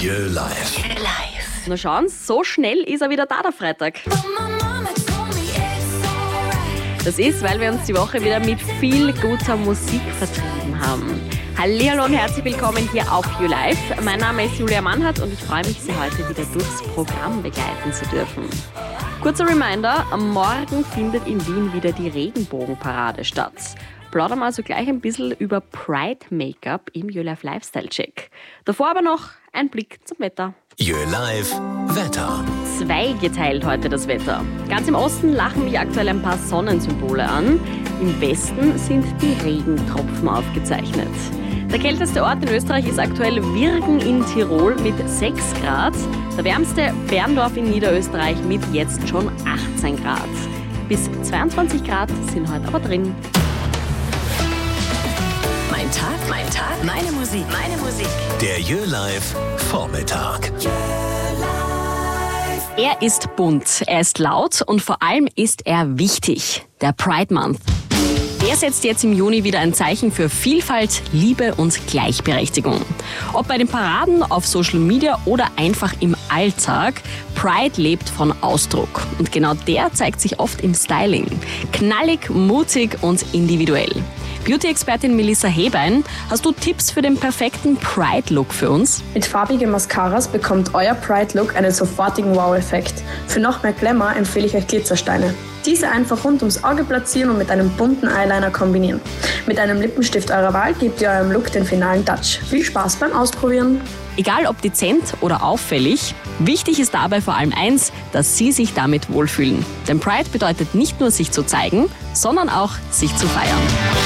Jö Live. Na schauen, so schnell ist er wieder da, der Freitag. Das ist, weil wir uns die Woche wieder mit viel guter Musik vertrieben haben. Hallihallo und herzlich willkommen hier auf You Live. Mein Name ist Julia Mannhardt und ich freue mich, Sie heute wieder durchs Programm begleiten zu dürfen. Kurzer Reminder, am Morgen findet in Wien wieder die Regenbogenparade statt. Plaudern wir also gleich ein bisschen über Pride-Make-up im You Live Lifestyle Check. Davor aber noch ein Blick zum Wetter. You Live Wetter. Zweigeteilt heute das Wetter. Ganz im Osten lachen mich aktuell ein paar Sonnensymbole an. Im Westen sind die Regentropfen aufgezeichnet. Der kälteste Ort in Österreich ist aktuell Wirgen in Tirol mit 6 Grad. Der wärmste Berndorf in Niederösterreich mit jetzt schon 18 Grad. Bis 22 Grad sind heute aber drin. Mein Tag, meine Musik. Der You Live Vormittag. Er ist bunt, er ist laut und vor allem ist er wichtig. Der Pride Month. Der setzt jetzt im Juni wieder ein Zeichen für Vielfalt, Liebe und Gleichberechtigung. Ob bei den Paraden, auf Social Media oder einfach im Alltag, Pride lebt von Ausdruck. Und genau der zeigt sich oft im Styling. Knallig, mutig und individuell. Beauty-Expertin Melissa Hebein, hast du Tipps für den perfekten Pride-Look für uns? Mit farbigen Mascaras bekommt euer Pride-Look einen sofortigen Wow-Effekt. Für noch mehr Glamour empfehle ich euch Glitzersteine. Diese einfach rund ums Auge platzieren und mit einem bunten Eyeliner kombinieren. Mit einem Lippenstift eurer Wahl gebt ihr eurem Look den finalen Touch. Viel Spaß beim Ausprobieren! Egal ob dezent oder auffällig, wichtig ist dabei vor allem eins, dass Sie sich damit wohlfühlen. Denn Pride bedeutet nicht nur sich zu zeigen, sondern auch sich zu feiern.